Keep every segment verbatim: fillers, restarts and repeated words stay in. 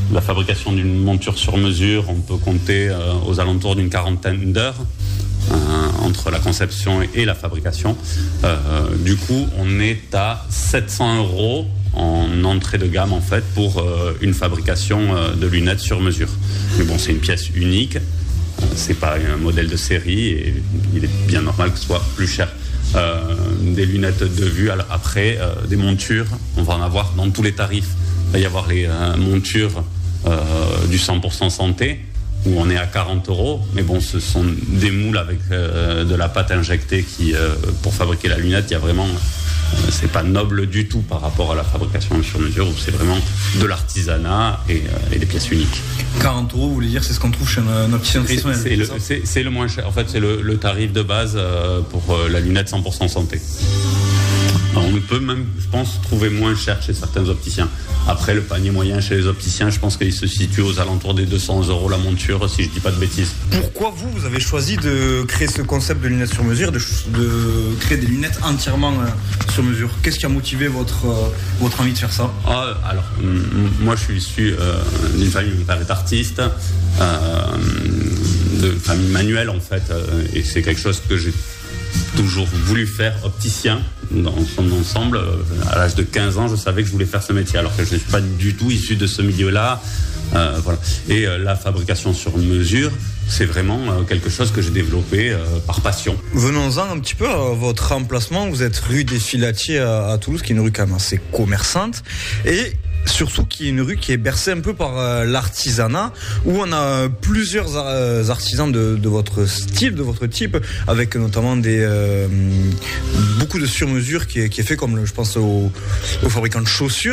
la fabrication d'une monture sur mesure, on peut compter euh, aux alentours d'une quarantaine d'heures euh, entre la conception et la fabrication. Euh, du coup, on est à sept cents euros en entrée de gamme en fait pour euh, une fabrication euh, de lunettes sur mesure. Mais bon, c'est une pièce unique, euh, c'est pas un modèle de série et il est bien normal que ce soit plus cher. Euh, des lunettes de vue, alors après euh, des montures, on va en avoir dans tous les tarifs. Il va y avoir les euh, montures euh, du cent pour cent santé où on est à quarante euros, mais bon, ce sont des moules avec euh, de la pâte injectée qui, euh, pour fabriquer la lunette, il y a vraiment, euh, c'est pas noble du tout par rapport à la fabrication sur mesure où c'est vraiment de l'artisanat et, euh, et des pièces uniques. quarante euros, vous voulez dire, c'est ce qu'on trouve chez un opticien traditionnel. C'est, c'est, le, c'est, c'est le moins cher. En fait, c'est le, le tarif de base euh, pour euh, la lunette cent pour cent santé. Alors, on peut même, je pense, trouver moins cher chez certains opticiens. Après, le panier moyen chez les opticiens, je pense qu'il se situe aux alentours des deux cents euros la monture, si je dis pas de bêtises. Pourquoi vous, vous avez choisi de créer ce concept de lunettes sur mesure, de, de créer des lunettes entièrement euh, sur mesure? Qu'est-ce qui a motivé votre, euh, votre envie de faire ça? Ah, alors, m- moi, je suis issu euh, d'une famille, mon père est artiste, euh, de famille manuelle, en fait, euh, et c'est quelque chose que j'ai toujours voulu faire, opticien dans son ensemble. À l'âge de quinze ans, je savais que je voulais faire ce métier, alors que je ne suis pas du tout issu de ce milieu-là. Euh, voilà. Et euh, la fabrication sur mesure, c'est vraiment euh, quelque chose que j'ai développé euh, par passion. Venons-en un petit peu à votre emplacement. Vous êtes rue des Filatiers à, à Toulouse, qui est une rue quand même assez commerçante. Et surtout qui est une rue qui est bercée un peu par euh, l'artisanat, où on a plusieurs euh, artisans de, de votre style, de votre type, avec notamment des euh, beaucoup de sur-mesure qui est, qui est fait, comme le, je pense aux, aux fabricants de chaussures.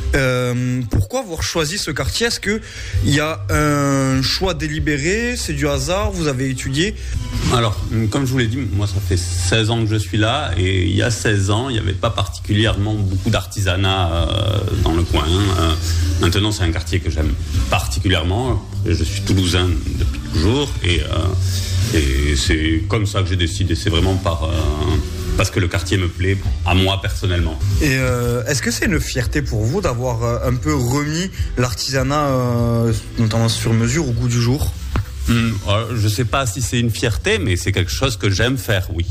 Euh, pourquoi avoir choisi ce quartier? Est-ce que il y a un choix délibéré? C'est du hasard? Vous avez étudié? Alors, comme je vous l'ai dit, moi ça fait seize ans que je suis là, et il y a seize ans, il n'y avait pas particulièrement beaucoup d'artisanat euh, dans le coin. Euh, maintenant, c'est un quartier que j'aime particulièrement. Je suis toulousain depuis toujours, et, euh, et c'est comme ça que j'ai décidé. C'est vraiment par, euh, parce que le quartier me plaît, à moi personnellement. Et euh, est-ce que c'est une fierté pour vous d'avoir euh, un peu remis l'artisanat, euh, notamment sur mesure, au goût du jour? Mmh, je ne sais pas si c'est une fierté, mais c'est quelque chose que j'aime faire, oui.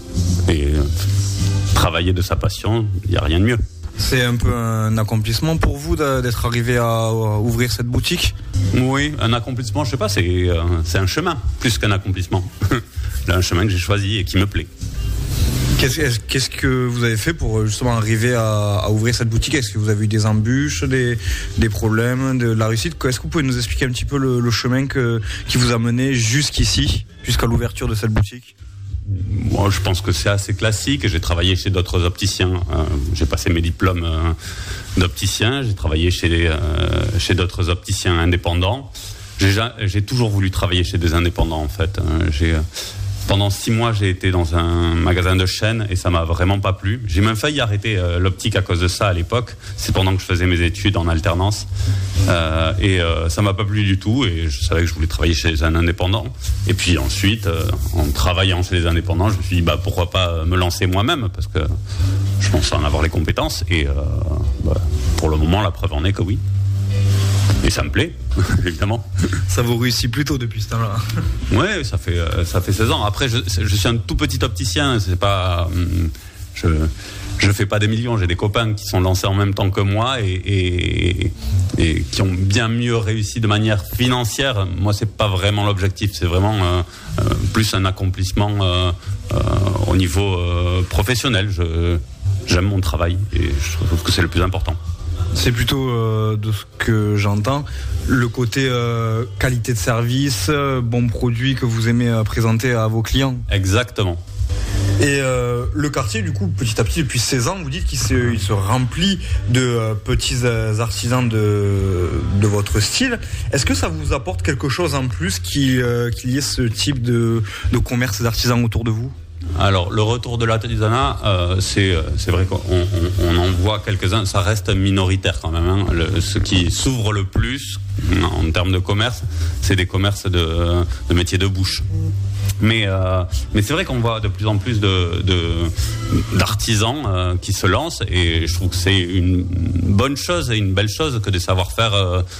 Et euh, travailler de sa passion, il n'y a rien de mieux. C'est un peu un accomplissement pour vous d'être arrivé à ouvrir cette boutique? Oui, un accomplissement, je sais pas, c'est, euh, c'est un chemin, plus qu'un accomplissement. Un chemin que j'ai choisi et qui me plaît. Qu'est-ce, qu'est-ce que vous avez fait pour justement arriver à, à ouvrir cette boutique? Est-ce que vous avez eu des embûches, des, des problèmes, de la réussite? Est-ce que vous pouvez nous expliquer un petit peu le, le chemin que, qui vous a mené jusqu'ici, jusqu'à l'ouverture de cette boutique? Moi, je pense que c'est assez classique. J'ai travaillé chez d'autres opticiens. Euh, j'ai passé mes diplômes euh, d'opticien. J'ai travaillé chez, les, euh, chez d'autres opticiens indépendants. J'ai, j'ai toujours voulu travailler chez des indépendants, en fait. J'ai, pendant six mois, j'ai été dans un magasin de chaîne et ça m'a vraiment pas plu. J'ai même failli arrêter euh, l'optique à cause de ça à l'époque. C'est pendant que je faisais mes études en alternance. Euh, et euh, ça m'a pas plu du tout, et je savais que je voulais travailler chez un indépendant. Et puis ensuite, euh, en travaillant chez les indépendants, je me suis dit bah, pourquoi pas me lancer moi-même, parce que je pense en avoir les compétences. Et euh, bah, pour le moment, la preuve en est que oui. Et ça me plaît, évidemment. Ça vous réussit plutôt depuis ce temps-là? Ouais, ça fait, ça fait seize ans. Après, je, je suis un tout petit opticien. C'est pas, je, je fais pas des millions. J'ai des copains qui sont lancés en même temps que moi et, et, et qui ont bien mieux réussi de manière financière. Moi, c'est pas vraiment l'objectif. C'est vraiment euh, euh, plus un accomplissement euh, euh, au niveau euh, professionnel. Je, j'aime mon travail et je trouve que c'est le plus important. C'est plutôt, euh, de ce que j'entends, le côté euh, qualité de service, euh, bon produit que vous aimez euh, présenter à vos clients. Exactement. Et euh, le quartier, du coup, petit à petit, depuis seize ans, vous dites qu'il se, il se remplit de euh, petits euh, artisans de, de votre style. Est-ce que ça vous apporte quelque chose en plus qu'il, euh, qu'il y ait ce type de, de commerce d'artisans autour de vous? Alors, le retour de l'artisanat, euh, c'est, c'est vrai qu'on on, on en voit quelques-uns, ça reste minoritaire quand même. Hein. Le, ce qui s'ouvre le plus en termes de commerce, c'est des commerces de, de métiers de bouche. Mais, euh, mais c'est vrai qu'on voit de plus en plus de, de, d'artisans euh, qui se lancent, et je trouve que c'est une bonne chose et une belle chose que de savoir faire euh,